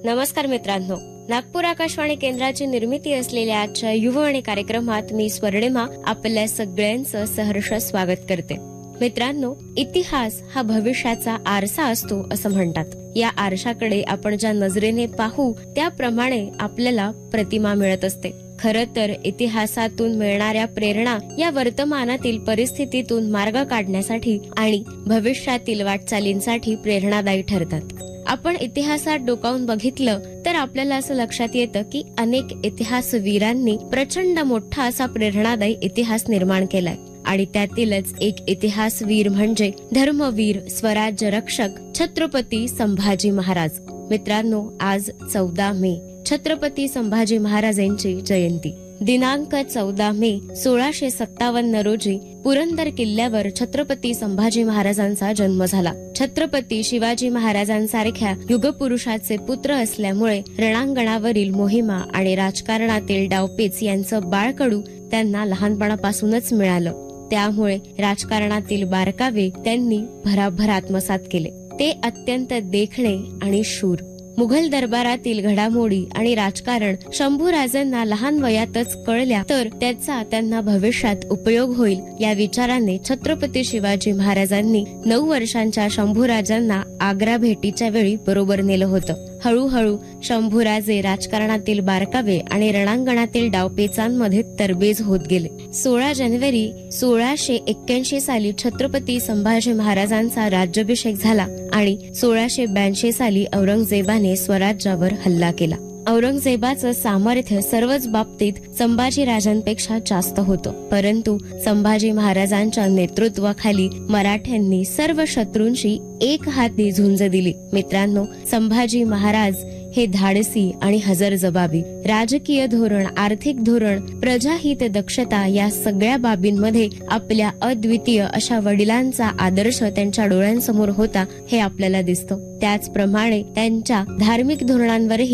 नमस्कार मित्रांनो, नागपूर आकाशवाणी केंद्राची निर्मिती असलेल्या आजच्या युववाणी कार्यक्रमात मी स्वर्णिमा आपल्या सगळ्यांचं सहर्ष स्वागत करते. मित्रांनो, इतिहास हा भविष्याचा आरसा असतो असं म्हणतात. या आरशाकडे आपण ज्या नजरेने पाहू त्याप्रमाणे आपल्याला प्रतिमा मिळत असते. खरं तर इतिहासातून मिळणाऱ्या प्रेरणा या वर्तमानातील परिस्थितीतून मार्ग काढण्यासाठी आणि भविष्यातील वाटचालींसाठी प्रेरणादायी ठरतात. आपण इतिहासात डोकावून बघितलं तर आपल्याला असं लक्षात येतं की अनेक इतिहासवीरांनी प्रचंड मोठा असा प्रेरणादायी इतिहास निर्माण केलाय आणि त्यातीलच एक इतिहासवीर म्हणजे धर्मवीर, स्वराज्य रक्षक छत्रपती संभाजी महाराज. मित्रांनो, आज 14 मे छत्रपती संभाजी महाराजांची जयंती. दिनांक 14 मे 1657 रोजी पुरंदर किल्ल्यावर छत्रपती संभाजी महाराजांचा जन्म झाला. छत्रपती शिवाजी महाराजांसारख्या युगपुरुषाचे पुत्र असल्यामुळे रणांगणावरील मोहिमा आणि राजकारणातील डावपेच यांचं बाळकडू त्यांना लहानपणापासूनच मिळालं. त्यामुळे राजकारणातील बारकावे त्यांनी भराभर आत्मसात केले. ते अत्यंत देखणे आणि शूर. मुघल दरबारातील घडामोडी आणि राजकारण शंभूराजांना लहान वयातच कळल्या तर त्याचा त्यांना भविष्यात उपयोग होईल या विचाराने छत्रपती शिवाजी महाराजांनी 9 वर्षांच्या शंभूराजांना आग्रा भेटीच्या वेळी बरोबर नेलं होतं. हळूहळू शंभूराजे राजकारणातील बारकावे आणि रणांगणातील डावपेचांमध्ये तरबेज होत गेले. 16 जानेवारी 1681 साली छत्रपती संभाजी महाराजांचा राज्याभिषेक झाला आणि 1682 साली औरंगजेबाने स्वराज्यावर हल्ला केला. औरंगजेबाचं सामर्थ्य सर्वच बाबतीत संभाजी राजांपेक्षा जास्त होतं, परंतु संभाजी महाराजांच्या नेतृत्वाखाली मराठ्यांनी सर्व शत्रूंशी एक हाती झुंज दिली. मित्रांनो, संभाजी महाराज हे धाडसी आणि हजरजबाबी, राजकीय धोरण, आर्थिक धोरण, प्रजाहित दक्षता या सगळ्या बाबींमध्ये आपल्या अद्वितीय अशा वडिलांचा आदर्श त्यांच्या डोळ्यांसमोर होता हे आपल्याला दिसतं. त्याचप्रमाणे त्यांच्या धार्मिक धोरणांवरही